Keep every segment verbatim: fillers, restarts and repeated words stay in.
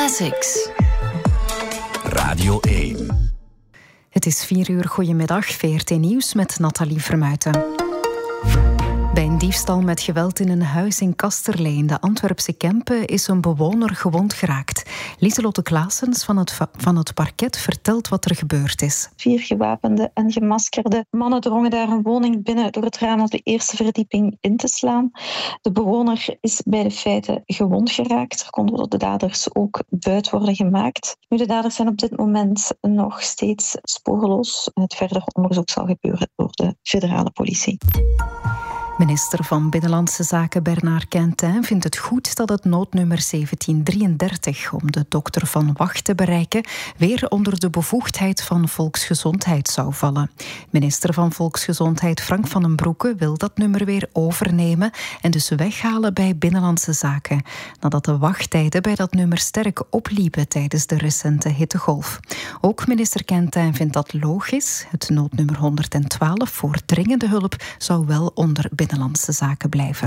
Classics. Radio één. Het is vier uur. Goedemiddag. V R T Nieuws met Nathalie Vermuijten. Bij een diefstal met geweld in een huis in Kasterlee in de Antwerpse Kempen is een bewoner gewond geraakt. Lieselotte Claessens van het, van het parket vertelt wat er gebeurd is. Vier gewapende en gemaskerde mannen drongen daar een woning binnen door het raam op de eerste verdieping in te slaan. De bewoner is bij de feiten gewond geraakt. Er konden door de daders ook buit worden gemaakt. Nu, de daders zijn op dit moment nog steeds spoorloos. Het verdere onderzoek zal gebeuren door de federale politie. Minister van Binnenlandse Zaken Bernard Quintin vindt het goed dat het noodnummer zeventien drieëndertig om de dokter van Wacht te bereiken weer onder de bevoegdheid van Volksgezondheid zou vallen. Minister van Volksgezondheid Frank van den Broeke wil dat nummer weer overnemen en dus weghalen bij Binnenlandse Zaken, nadat de wachttijden bij dat nummer sterk opliepen tijdens de recente hittegolf. Ook minister Quintin vindt dat logisch. Het noodnummer honderdtwaalf voor dringende hulp zou wel onder Binnenlandse Zaken blijven.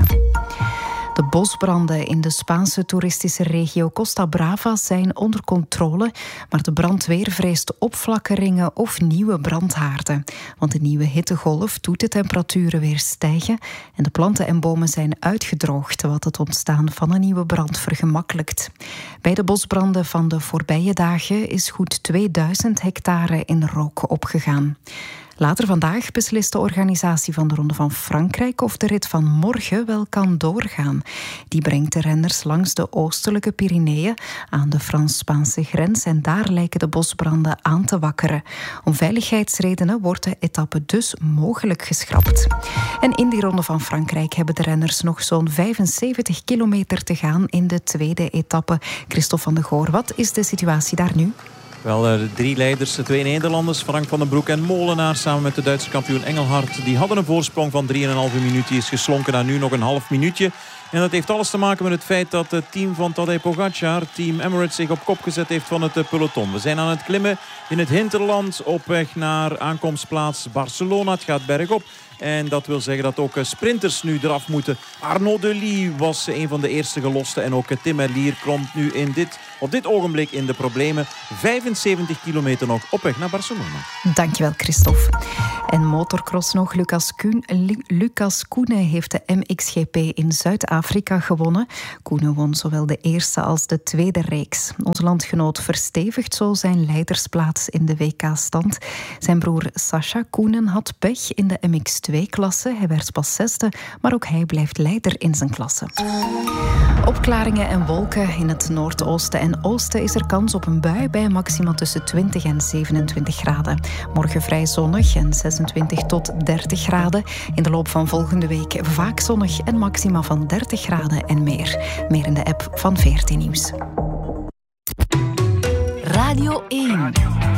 De bosbranden in de Spaanse toeristische regio Costa Brava zijn onder controle, maar de brandweer vreest opflakkeringen of nieuwe brandhaarden. Want de nieuwe hittegolf doet de temperaturen weer stijgen en de planten en bomen zijn uitgedroogd, wat het ontstaan van een nieuwe brand vergemakkelijkt. Bij de bosbranden van de voorbije dagen is goed tweeduizend hectare in rook opgegaan. Later vandaag beslist de organisatie van de Ronde van Frankrijk of de rit van morgen wel kan doorgaan. Die brengt de renners langs de oostelijke Pyreneeën aan de Frans-Spaanse grens en daar lijken de bosbranden aan te wakkeren. Om veiligheidsredenen wordt de etappe dus mogelijk geschrapt. En in die Ronde van Frankrijk hebben de renners nog zo'n vijfenzeventig kilometer te gaan in de tweede etappe. Christophe van de Goor, wat is de situatie daar nu? Wel, de drie leiders, de twee Nederlanders, Frank van den Broek en Molenaar, samen met de Duitse kampioen Engelhard, die hadden een voorsprong van drie komma vijf minuut. Die is geslonken naar nu nog een half minuutje. En dat heeft alles te maken met het feit dat het team van Tadej Pogacar, Team Emirates, zich op kop gezet heeft van het peloton. We zijn aan het klimmen in het hinterland op weg naar aankomstplaats Barcelona. Het gaat bergop. En dat wil zeggen dat ook sprinters nu eraf moeten. Arnaud Delis was een van de eerste gelosten. En ook Tim Merlier komt nu in dit, op dit ogenblik in de problemen. vijfenzeventig kilometer nog op weg naar Barcelona. Dankjewel, Christophe. En motorcross nog. Lucas, Koen, Lu, Lucas Koenen heeft de M X G P in Zuid-Afrika gewonnen. Koenen won zowel de eerste als de tweede reeks. Onze landgenoot verstevigt zo zijn leidersplaats in de W K-stand. Zijn broer Sascha Koenen had pech in de M X twee klasse. Hij werd pas zesde, maar ook hij blijft leider in zijn klasse. Opklaringen en wolken. In het noordoosten en oosten is er kans op een bui bij maxima tussen twintig en zevenentwintig graden. Morgen vrij zonnig en zesentwintig tot dertig graden. In de loop van volgende week vaak zonnig en maxima van dertig graden en meer. Meer in de app van V R T Nieuws. Radio één.